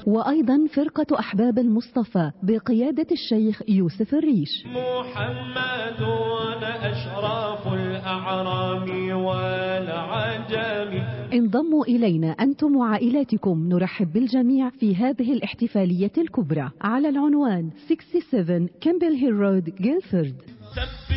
وأيضا فرقة أحباب المصطفى بقيادة الشيخ يوسف الريش. محمد وأنا أشراف الأعرام والعجم. انضموا إلينا أنتم وعائلاتكم، نرحب بالجميع في هذه الاحتفالية الكبرى على العنوان 67 كامبل هيل رود، جيلفورد.